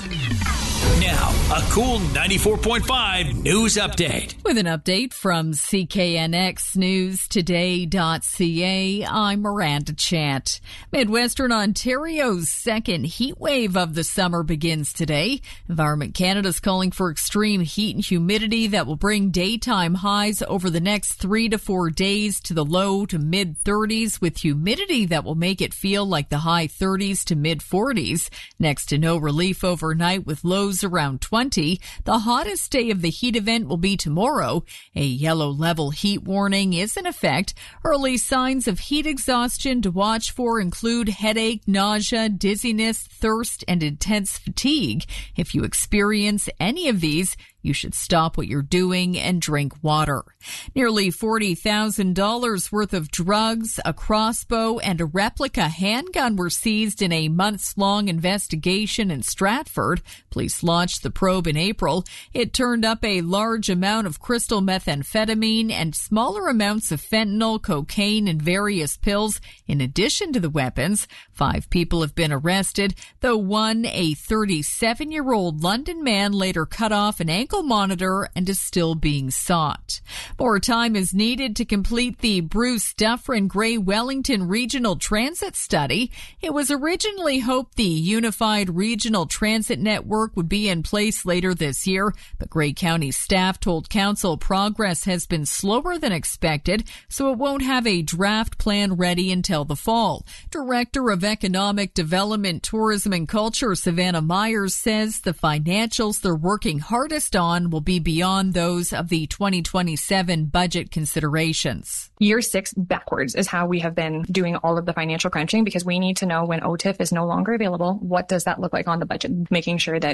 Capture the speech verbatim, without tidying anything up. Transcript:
Now, a cool ninety-four point five news update. With an update from C K N X News Today dot C A, I'm Miranda Chant. Midwestern Ontario's second heat wave of the summer begins today. Environment Canada's calling for extreme heat and humidity that will bring daytime highs over the next three to four days to the low to mid thirties, with humidity that will make it feel like the high thirties to mid forties. Next to no relief overnight with lows around twenty. The hottest day of the heat event will be tomorrow. A yellow level heat warning is in effect. Early signs of heat exhaustion to watch for include headache, nausea, dizziness, thirst, and intense fatigue. If you experience any of these, you should stop what you're doing and drink water. Nearly forty thousand dollars worth of drugs, a crossbow, and a replica handgun were seized in a months-long investigation in Stratford. Police launched the probe in April. It turned up a large amount of crystal methamphetamine and smaller amounts of fentanyl, cocaine, and various pills. In addition to the weapons, five people have been arrested, though one, a thirty-seven-year-old London man, later cut off an ankle monitor and is still being sought. More time is needed to complete the Bruce Dufferin Grey Wellington Regional Transit Study. It was originally hoped the Unified Regional Transit Network would be in place later this year, but Grey County staff told Council progress has been slower than expected, so it won't have a draft plan ready until the fall. Director of Economic Development, Tourism and Culture, Savannah Myers, says the financials they're working hardest on will be beyond those of the twenty twenty-seven budget considerations. Year six backwards is how we have been doing all of the financial crunching, because we need to know when O T I F is no longer available, what does that look like on the budget? Making sure that